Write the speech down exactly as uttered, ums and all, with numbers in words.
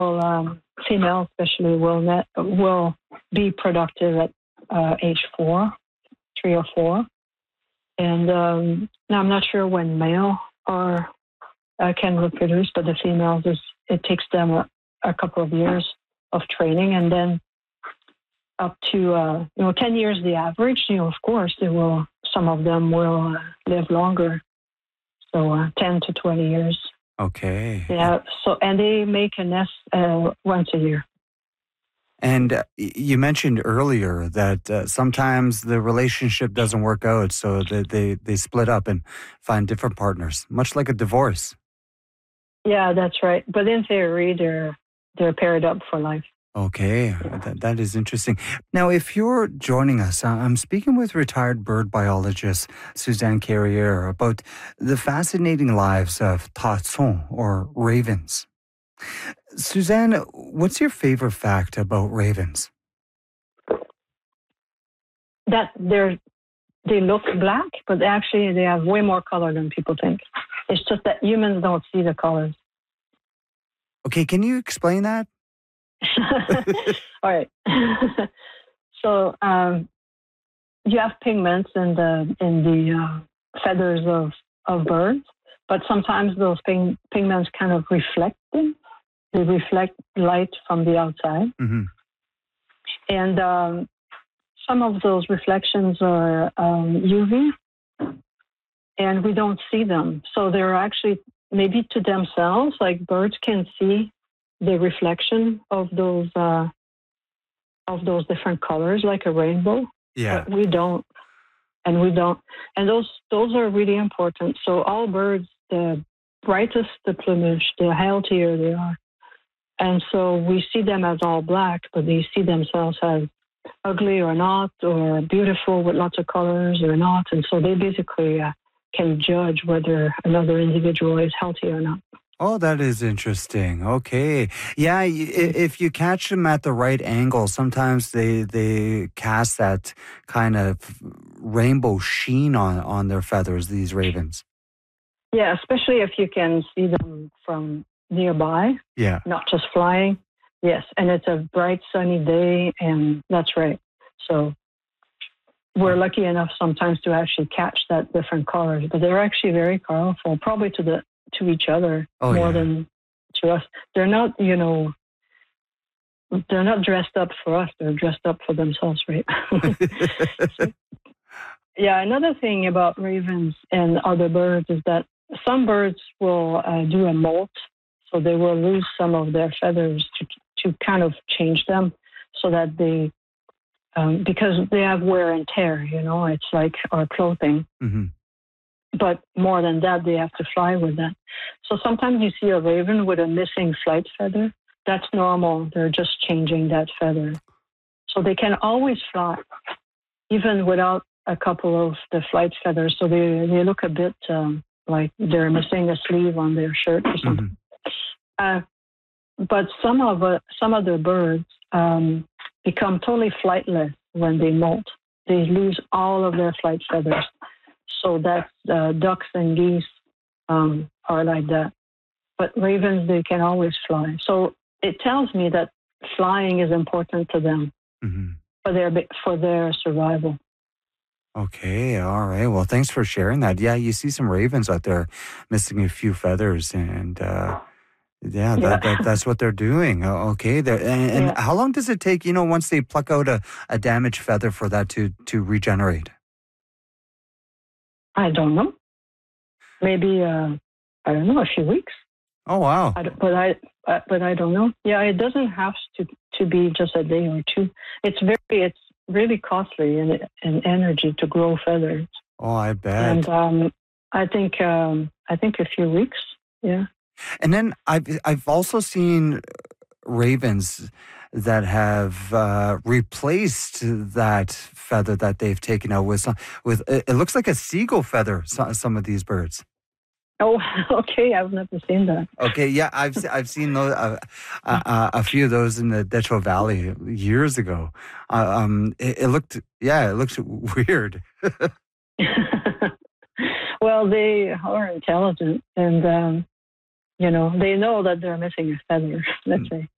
um, female especially will net, will be productive at uh, age four, three or four, and um, now I'm not sure when male are uh, can reproduce, but the females is it takes them a, a couple of years of training, and then up to uh, you know ten years the average. You know, of course, they will. Some of them will uh, live longer, so uh, ten to twenty years. Okay. Yeah. So and they make a nest uh, once a year. And uh, y- you mentioned earlier that uh, sometimes the relationship doesn't work out, so that they, they split up and find different partners, much like a divorce. Yeah, that's right. But in theory, they're they're paired up for life. Okay, that, that is interesting. Now, if you're joining us, uh, I'm speaking with retired bird biologist Suzanne Carrier about the fascinating lives of tatsons, or ravens. Suzanne, what's your favorite fact about ravens? That they're they look black, but actually they have way more color than people think. It's just that humans don't see the colors. Okay, can you explain that? All right. So um, you have pigments in the in the uh, feathers of, of birds, but sometimes those pig, pigments kind of reflect them. They reflect light from the outside, Mm-hmm. and um, some of those reflections are um, U V, and we don't see them. So they're actually maybe to themselves, like birds can see the reflection of those uh, of those different colors, like a rainbow. Yeah. But we don't, and we don't, and those those are really important. So all birds, the brightest the plumage, the healthier they are, and so we see them as all black, but they see themselves as ugly or not, or beautiful with lots of colors or not, and so they basically uh, can judge whether another individual is healthy or not. Oh, that is interesting. Okay. Yeah, y- i- if you catch them at the right angle, sometimes they they cast that kind of rainbow sheen on on their feathers, these ravens. Yeah, especially if you can see them from nearby, Yeah. not just flying. Yes, and it's a bright sunny day, and that's right. So we're lucky enough sometimes to actually catch that different colors, but they're actually very colorful, probably to the to each other Oh, more yeah. than to us. They're not, you know, they're not dressed up for us. They're dressed up for themselves, right? So, yeah, another thing about ravens and other birds is that some birds will uh, do a molt, so they will lose some of their feathers to to kind of change them so that they um, because they have wear and tear. You know, it's like our clothing. Hmm. But more than that, they have to fly with that. So sometimes you see a raven with a missing flight feather. That's normal. They're just changing that feather. So they can always fly, even without a couple of the flight feathers. So they, they look a bit um, like they're missing a sleeve on their shirt or Hmm. something. Uh, but some of uh, some of the birds um, become totally flightless when they molt. They lose all of their flight feathers. So that's uh, ducks and geese um, are like that. But ravens, they can always fly. So it tells me that flying is important to them Hmm. for their for their survival. Okay. All right. Well, thanks for sharing that. Yeah, you see some ravens out there missing a few feathers, and uh, yeah, Yeah, that, that that's what they're doing. Uh, Okay. They're, and, and yeah. how long does it take? You know, once they pluck out a, a damaged feather for that to to regenerate? I don't know. Maybe uh, I don't know, a few weeks. Oh, wow. I don't, but I uh, but I don't know. Yeah, it doesn't have to to be just a day or two. It's very it's really costly in in energy to grow feathers, Oh, I and bet. um, I think um, I think a few weeks. Yeah. And then I've I've also seen ravens that have uh, replaced that feather that they've taken out with some, with it, it looks like a seagull feather. Some, some of these birds. Oh, okay. I've never seen that. Okay, yeah, I've se- I've seen those uh, uh, uh, a few of those in the Detroit Valley years ago. Uh, um, it, it looked yeah, it looked weird. Well, they are intelligent, and um, you know they know that they're missing a feather. Let's say.